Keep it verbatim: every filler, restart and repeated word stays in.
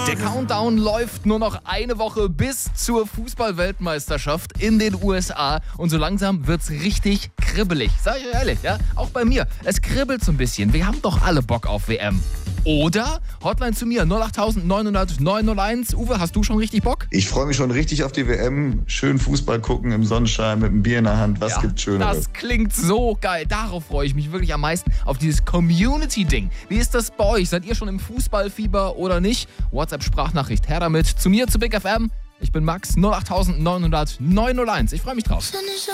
Der Countdown läuft, nur noch eine Woche bis zur Fußball-Weltmeisterschaft in den U S A und so langsam wird's richtig kribbelig. Sag ich ehrlich, ja? Auch bei mir. Es kribbelt so ein bisschen. Wir haben doch alle Bock auf W M. Oder Hotline zu mir null acht neun null null neun null eins. Uwe, hast du schon richtig Bock? Ich freue mich schon richtig auf die W M. Schön Fußball gucken im Sonnenschein mit einem Bier in der Hand. Was Ja, gibt's Schöneres? Das klingt so geil. Darauf freue ich mich wirklich am meisten, auf dieses Community-Ding. Wie ist das bei euch? Seid ihr schon im Fußballfieber oder nicht? WhatsApp-Sprachnachricht, her damit. Zu mir, zu Big F M. Ich bin Max, null acht neun null null neun null eins. Ich freue mich drauf.